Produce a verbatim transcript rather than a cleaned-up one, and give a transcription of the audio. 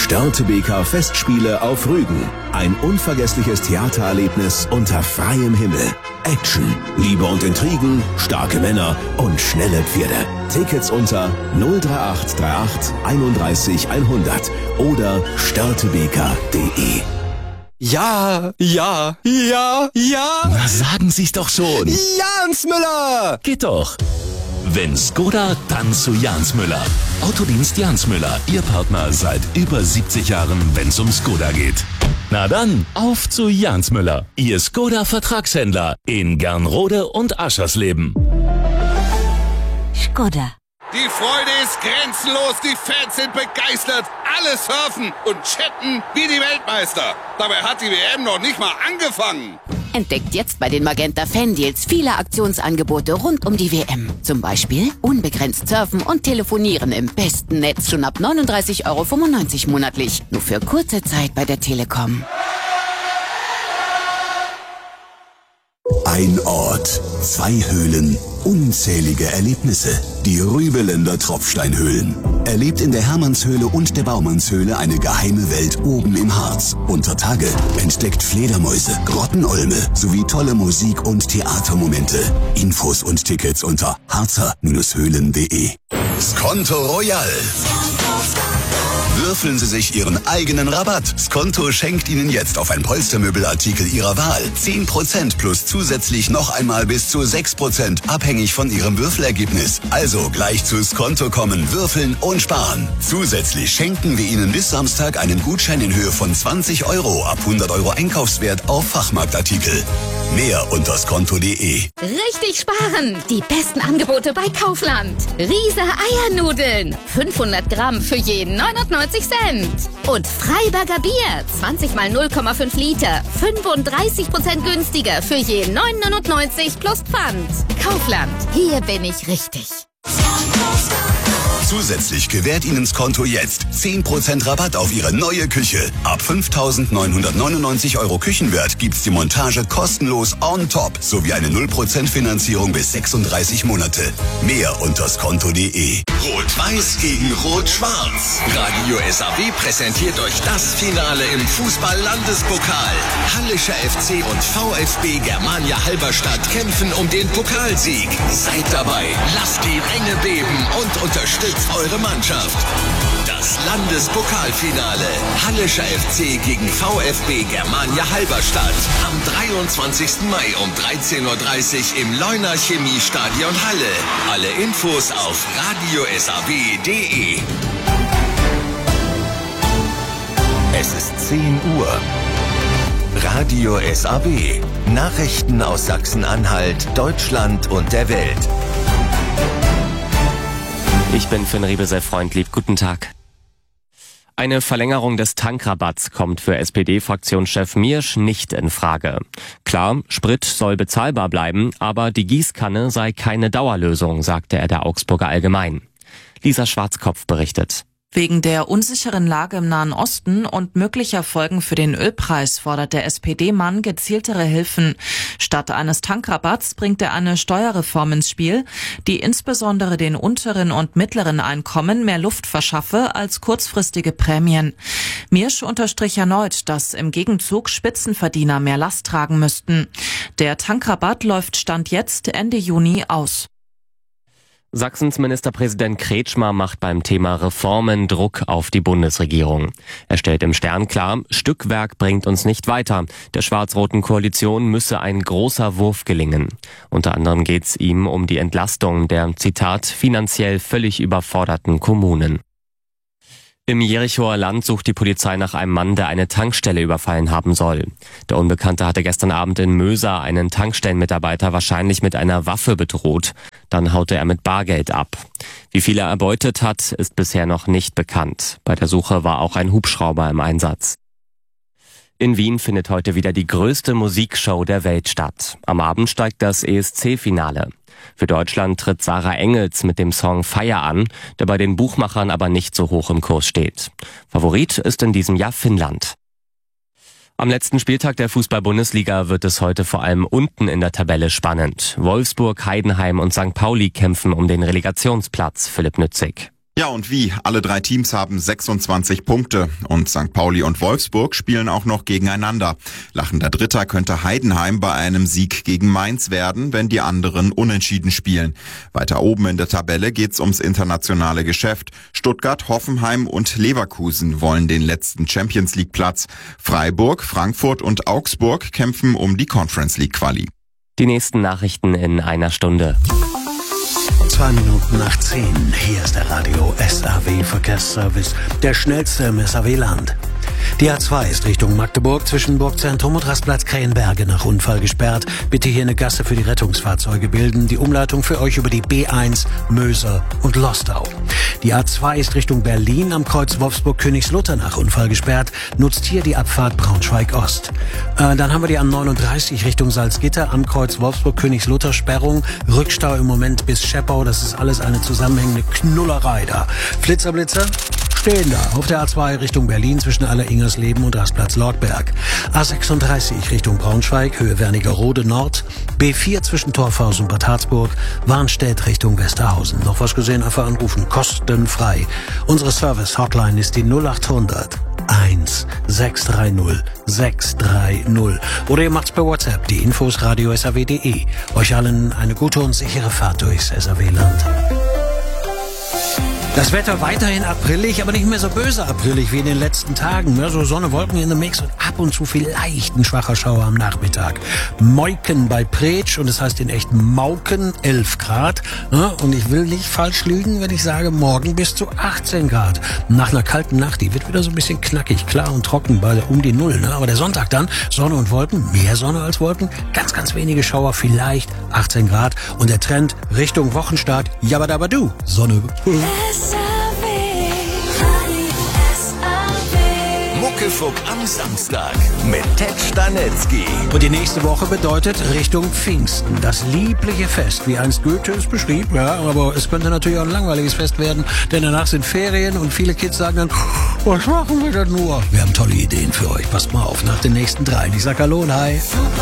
Störtebeker Festspiele auf Rügen. Ein unvergessliches Theatererlebnis unter freiem Himmel. Action, Liebe und Intrigen, starke Männer und schnelle Pferde. Tickets unter null drei acht drei acht einunddreißig hundert oder störtebeker punkt de. Ja, ja, ja, ja. Na, sagen Sie's doch schon. Jans Müller. Geht doch. Wenn Skoda, dann zu Jans Müller. Autodienst Jans Müller, Ihr Partner seit über siebzig Jahren, wenn's um Skoda geht. Na dann, auf zu Jans Müller, Ihr Skoda-Vertragshändler in Gernrode und Aschersleben. Skoda. Die Freude ist grenzenlos, die Fans sind begeistert, alle surfen und chatten wie die Weltmeister. Dabei hat die W M noch nicht mal angefangen. Entdeckt jetzt bei den Magenta Fan-Deals viele Aktionsangebote rund um die W M. Zum Beispiel unbegrenzt surfen und telefonieren im besten Netz schon ab neununddreißig Euro fünfundneunzig monatlich. Nur für kurze Zeit bei der Telekom. Ein Ort, zwei Höhlen, unzählige Erlebnisse. Die Rübeländer Tropfsteinhöhlen. Erlebt in der Hermannshöhle und der Baumannshöhle eine geheime Welt oben im Harz. Unter Tage entdeckt Fledermäuse, Grottenolme sowie tolle Musik- und Theatermomente. Infos und Tickets unter harzer Höhlen punkt de. Skonto Royal. Würfeln Sie sich Ihren eigenen Rabatt. Skonto schenkt Ihnen jetzt auf ein Polstermöbelartikel Ihrer Wahl zehn Prozent plus zusätzlich noch einmal bis zu sechs Prozent, abhängig von Ihrem Würfelergebnis. Also gleich zu Skonto kommen, würfeln und sparen. Zusätzlich schenken wir Ihnen bis Samstag einen Gutschein in Höhe von zwanzig Euro ab hundert Euro Einkaufswert auf Fachmarktartikel. Mehr unter skonto punkt de. Richtig sparen! Die besten Angebote bei Kaufland. Riese Eiernudeln. fünfhundert Gramm für jeden neunundneunzig Cent. Und Freiberger Bier. zwanzig mal null Komma fünf Liter. fünfunddreißig Prozent günstiger für jeden neun neunundneunzig plus Pfand. Kaufland. Hier bin ich richtig. Zusätzlich gewährt Ihnen Skonto jetzt zehn Prozent Rabatt auf Ihre neue Küche. Ab fünftausendneunhundertneunundneunzig Euro Küchenwert gibt's die Montage kostenlos on top sowie eine null Prozent Finanzierung bis sechsunddreißig Monate. Mehr unter skonto punkt de. Rot-Weiß gegen Rot-Schwarz. Radio S A W präsentiert euch das Finale im Fußball-Landespokal. Hallischer F C und VfB Germania Halberstadt kämpfen um den Pokalsieg. Seid dabei, lasst die Ränge beben und unterstützt eure Mannschaft. Das Landespokalfinale. Hallischer F C gegen VfB Germania Halberstadt. Am dreiundzwanzigsten Mai um dreizehn Uhr dreißig im Leuner Chemiestadion Halle. Alle Infos auf radio s a w punkt de. Es ist zehn Uhr. Radio S A W. Nachrichten aus Sachsen-Anhalt, Deutschland und der Welt. Ich bin Finn Riebesell-Freundlieb. Guten Tag. Eine Verlängerung des Tankrabatts kommt für S P D-Fraktionschef Miersch nicht in Frage. Klar, Sprit soll bezahlbar bleiben, aber die Gießkanne sei keine Dauerlösung, sagte er der Augsburger Allgemein. Lisa Schwarzkopf berichtet. Wegen der unsicheren Lage im Nahen Osten und möglicher Folgen für den Ölpreis fordert der S P D-Mann gezieltere Hilfen. Statt eines Tankrabatts bringt er eine Steuerreform ins Spiel, die insbesondere den unteren und mittleren Einkommen mehr Luft verschaffe als kurzfristige Prämien. Miersch unterstrich erneut, dass im Gegenzug Spitzenverdiener mehr Last tragen müssten. Der Tankrabatt läuft Stand jetzt Ende Juni aus. Sachsens Ministerpräsident Kretschmer macht beim Thema Reformen Druck auf die Bundesregierung. Er stellt im Stern klar, Stückwerk bringt uns nicht weiter. Der schwarz-roten Koalition müsse ein großer Wurf gelingen. Unter anderem geht es ihm um die Entlastung der, Zitat, finanziell völlig überforderten Kommunen. Im Jerichoer Land sucht die Polizei nach einem Mann, der eine Tankstelle überfallen haben soll. Der Unbekannte hatte gestern Abend in Möser einen Tankstellenmitarbeiter wahrscheinlich mit einer Waffe bedroht. Dann haute er mit Bargeld ab. Wie viel er erbeutet hat, ist bisher noch nicht bekannt. Bei der Suche war auch ein Hubschrauber im Einsatz. In Wien findet heute wieder die größte Musikshow der Welt statt. Am Abend steigt das E S C-Finale. Für Deutschland tritt Sarah Engels mit dem Song Feier an, der bei den Buchmachern aber nicht so hoch im Kurs steht. Favorit ist in diesem Jahr Finnland. Am letzten Spieltag der Fußball-Bundesliga wird es heute vor allem unten in der Tabelle spannend. Wolfsburg, Heidenheim und Sankt Pauli kämpfen um den Relegationsplatz, Philipp Nützig. Ja, und wie? Alle drei Teams haben sechsundzwanzig Punkte und Sankt Pauli und Wolfsburg spielen auch noch gegeneinander. Lachender Dritter könnte Heidenheim bei einem Sieg gegen Mainz werden, wenn die anderen unentschieden spielen. Weiter oben in der Tabelle geht's ums internationale Geschäft. Stuttgart, Hoffenheim und Leverkusen wollen den letzten Champions League Platz. Freiburg, Frankfurt und Augsburg kämpfen um die Conference League Quali. Die nächsten Nachrichten in einer Stunde. Zwei Minuten nach zehn. Hier ist der Radio S A W Verkehrsservice, der schnellste im S A W-Land. Die A zwei ist Richtung Magdeburg zwischen Burgzentrum und Rastplatz Krähenberge nach Unfall gesperrt. Bitte hier eine Gasse für die Rettungsfahrzeuge bilden. Die Umleitung für euch über die B eins, Möser und Lostau. Die A zwei ist Richtung Berlin am Kreuz Wolfsburg-Königslutter nach Unfall gesperrt. Nutzt hier die Abfahrt Braunschweig-Ost. Äh, dann haben wir die A neununddreißig Richtung Salzgitter am Kreuz Wolfsburg-Königslutter Sperrung. Rückstau im Moment bis Scheppau. Das ist alles eine zusammenhängende Knullerei da. Flitzerblitzer stehen da auf der A zwei Richtung Berlin zwischen Aller-Ingersleben und Rastplatz Lortberg. A sechsunddreißig Richtung Braunschweig, Höhe Wernigerode Nord. B vier zwischen Torfhaus und Bad Harzburg. Warnstedt Richtung Westerhausen. Noch was gesehen? Einfach anrufen. Kostenfrei. Unsere Service-Hotline ist die null achthundert eins sechs drei null sechs drei null. Oder ihr macht's per WhatsApp. Die Infos radio s a w punkt de. Euch allen eine gute und sichere Fahrt durchs S A W-Land. Das Wetter weiterhin aprillig, aber nicht mehr so böse aprillig wie in den letzten Tagen. Ja, so Sonne, Wolken in dem Mix und ab und zu vielleicht ein schwacher Schauer am Nachmittag. Moiken bei Pretsch und das heißt in echt Mauken, elf Grad. Ja, und ich will nicht falsch lügen, wenn ich sage, morgen bis zu achtzehn Grad. Nach einer kalten Nacht, die wird wieder so ein bisschen knackig, klar und trocken, bei um die Null. Ne? Aber der Sonntag dann, Sonne und Wolken, mehr Sonne als Wolken, ganz, ganz wenige Schauer, vielleicht achtzehn Grad. Und der Trend Richtung Wochenstart, Jabadabadu, Sonne. Muckefuck am Samstag mit Ted Stanitzky. Und die nächste Woche bedeutet Richtung Pfingsten. Das liebliche Fest, wie einst Goethe es beschrieb. Ja, aber es könnte natürlich auch ein langweiliges Fest werden, denn danach sind Ferien und viele Kids sagen dann, was machen wir denn nur? Wir haben tolle Ideen für euch. Passt mal auf nach den nächsten dreien. Ich sag Hallo und Hi.